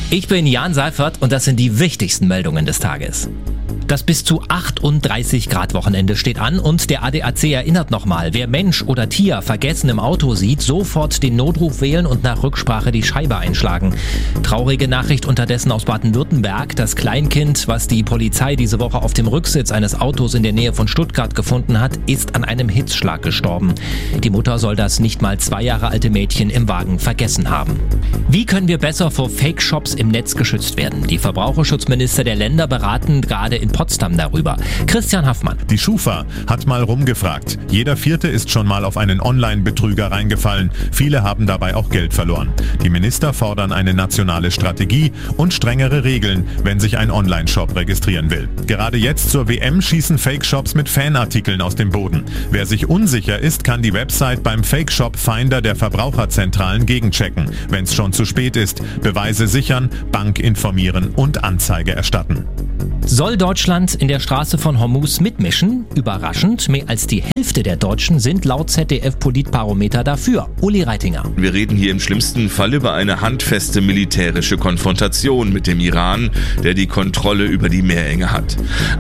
Ich bin Jan Seifert und das sind die wichtigsten Meldungen des Tages. Das bis zu 38 Grad Wochenende steht an und der ADAC erinnert nochmal, wer Mensch oder Tier vergessen im Auto sieht, sofort den Notruf wählen und nach Rücksprache die Scheibe einschlagen. Traurige Nachricht unterdessen aus Baden-Württemberg. Das Kleinkind, was die Polizei diese Woche auf dem Rücksitz eines Autos in der Nähe von Stuttgart gefunden hat, ist an einem Hitzschlag gestorben. Die Mutter soll das nicht mal 2 Jahre alte Mädchen im Wagen vergessen haben. Wie können wir besser vor Fake-Shops im Netz geschützt werden? Die Verbraucherschutzminister der Länder beraten gerade in Potsdam darüber. Christian Haffmann. Die Schufa hat mal rumgefragt. Jeder Vierte ist schon mal auf einen Online-Betrüger reingefallen. Viele haben dabei auch Geld verloren. Die Minister fordern eine nationale Strategie und strengere Regeln, wenn sich ein Online-Shop registrieren will. Gerade jetzt zur WM schießen Fake-Shops mit Fanartikeln aus dem Boden. Wer sich unsicher ist, kann die Website beim Fake-Shop-Finder der Verbraucherzentralen gegenchecken. Wenn es schon zu spät ist, Beweise sichern, Bank informieren und Anzeige erstatten. Soll Deutschland in der Straße von Hormuz mitmischen? Überraschend, mehr als die Hälfte der Deutschen sind laut ZDF-Politbarometer dafür. Uli Reitinger. Wir reden hier im schlimmsten Fall über eine handfeste militärische Konfrontation mit dem Iran, der die Kontrolle über die Meerenge hat.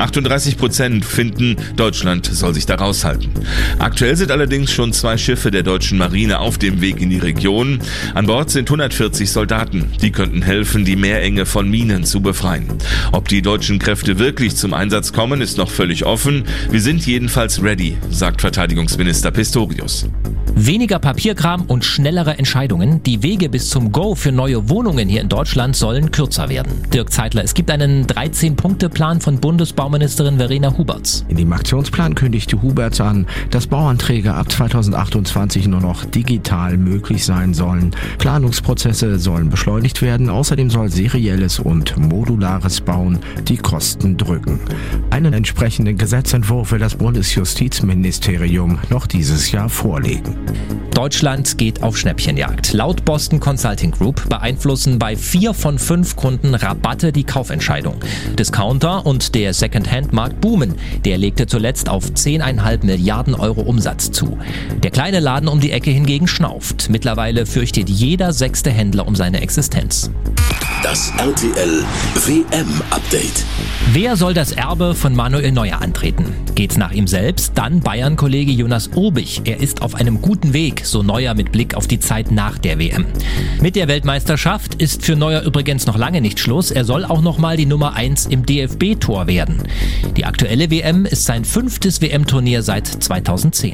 38% finden, Deutschland soll sich da raushalten. Aktuell sind allerdings schon 2 Schiffe der deutschen Marine auf dem Weg in die Region. An Bord sind 140 Soldaten. Die könnten helfen, die Meerenge von Minen zu befreien. Ob die deutschen Kräfte wirklich zum Einsatz kommen, ist noch völlig offen. Wir sind jedenfalls ready, sagt Verteidigungsminister Pistorius. Weniger Papierkram und schnellere Entscheidungen. Die Wege bis zum Go für neue Wohnungen hier in Deutschland sollen kürzer werden. Dirk Zeitler, es gibt einen 13-Punkte-Plan von Bundesbauministerin Verena Huberts. In dem Aktionsplan kündigte Huberts an, dass Bauanträge ab 2028 nur noch digital möglich sein sollen. Planungsprozesse sollen beschleunigt werden. Außerdem soll serielles und modulares Bauen die Kosten drücken. Einen entsprechenden Gesetzentwurf will das Bundesjustizministerium noch dieses Jahr vorlegen. Deutschland geht auf Schnäppchenjagd. Laut Boston Consulting Group beeinflussen bei 4 von 5 Kunden Rabatte die Kaufentscheidung. Discounter und der Second-Hand-Markt boomen. Der legte zuletzt auf 10,5 Milliarden Euro Umsatz zu. Der kleine Laden um die Ecke hingegen schnauft. Mittlerweile fürchtet jeder 6. Händler um seine Existenz. Das RTL WM-Update. Wer soll das Erbe von Manuel Neuer antreten? Geht's nach ihm selbst? Dann Bayern-Kollege Jonas Urbich. Er ist auf einem guten Weg, so Neuer mit Blick auf die Zeit nach der WM. Mit der Weltmeisterschaft ist für Neuer übrigens noch lange nicht Schluss. Er soll auch nochmal die Nummer 1 im DFB-Tor werden. Die aktuelle WM ist sein 5. WM-Turnier seit 2010.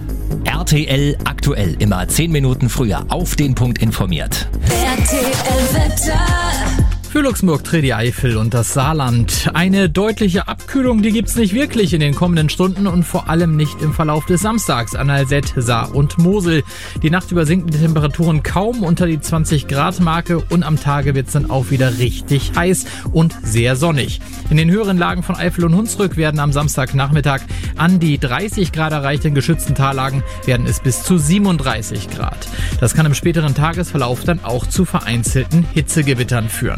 RTL aktuell, immer 10 Minuten früher auf den Punkt informiert. RTL Wetter. Für Luxemburg, Tredi Eifel und das Saarland. Eine deutliche Abkühlung, die gibt's nicht wirklich in den kommenden Stunden und vor allem nicht im Verlauf des Samstags an Alzette, Saar und Mosel. Die Nacht über sinken die Temperaturen kaum unter die 20-Grad-Marke und am Tage wird's dann auch wieder richtig heiß und sehr sonnig. In den höheren Lagen von Eifel und Hunsrück werden am Samstagnachmittag an die 30 Grad erreicht. In geschützten Tallagen werden es bis zu 37 Grad. Das kann im späteren Tagesverlauf dann auch zu vereinzelten Hitzegewittern führen.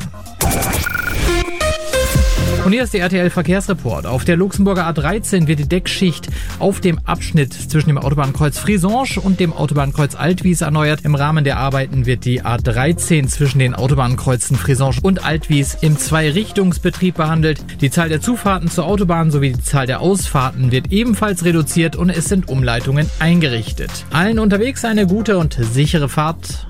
Und hier ist der RTL-Verkehrsreport. Auf der Luxemburger A13 wird die Deckschicht auf dem Abschnitt zwischen dem Autobahnkreuz Frisange und dem Autobahnkreuz Altwies erneuert. Im Rahmen der Arbeiten wird die A13 zwischen den Autobahnkreuzen Frisange und Altwies im 2-Richtungsbetrieb behandelt. Die Zahl der Zufahrten zur Autobahn sowie die Zahl der Ausfahrten wird ebenfalls reduziert und es sind Umleitungen eingerichtet. Allen unterwegs eine gute und sichere Fahrt.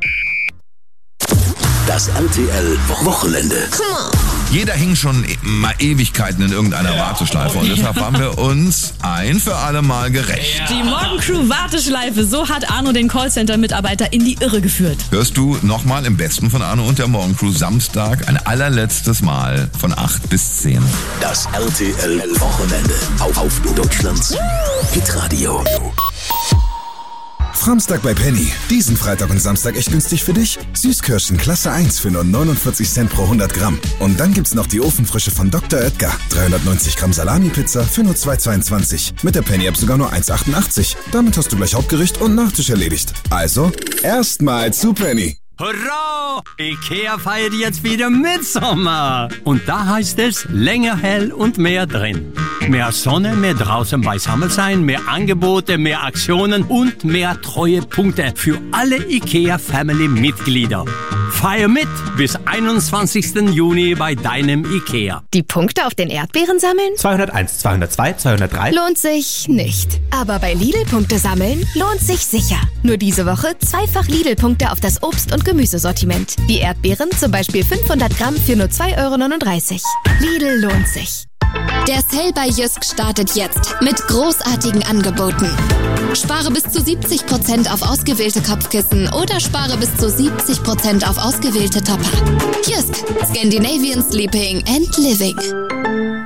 Das RTL-Wochenende. Jeder hing schon mal Ewigkeiten in irgendeiner Warteschleife und deshalb haben wir uns ein für alle Mal gerecht. Die Morgencrew-Warteschleife, so hat Arno den Callcenter-Mitarbeiter in die Irre geführt. Hörst du nochmal im Besten von Arno und der Morgencrew Samstag ein allerletztes Mal von 8 bis 10. Das RTL-Wochenende auf Deutschlands Hitradio. Samstag bei Penny. Diesen Freitag und Samstag echt günstig für dich. Süßkirschen Klasse 1 für nur 49 Cent pro 100 Gramm. Und dann gibt's noch die Ofenfrische von Dr. Oetker. 390 Gramm Salami-Pizza für nur 2,22. Mit der Penny-App sogar nur 1,88. Damit hast du gleich Hauptgericht und Nachtisch erledigt. Also, erstmal zu Penny. Hurra! Ikea feiert jetzt wieder Mitsommer. Und da heißt es länger hell und mehr drin. Mehr Sonne, mehr draußen beisammen sein, mehr Angebote, mehr Aktionen und mehr Treuepunkte für alle Ikea Family Mitglieder. Feier mit bis 21. Juni bei deinem Ikea. Die Punkte auf den Erdbeeren sammeln? 201, 202, 203. Lohnt sich nicht. Aber bei Lidl-Punkte sammeln lohnt sich sicher. Nur diese Woche zweifach Lidl-Punkte auf das Obst- und Gemüsesortiment. Die Erdbeeren zum Beispiel 500 Gramm für nur 2,39 €. Lidl lohnt sich. Der Sale bei Jysk startet jetzt mit großartigen Angeboten. Spare bis zu 70% auf ausgewählte Kopfkissen oder spare bis zu 70% auf ausgewählte Topper. Jysk, Scandinavian Sleeping and Living.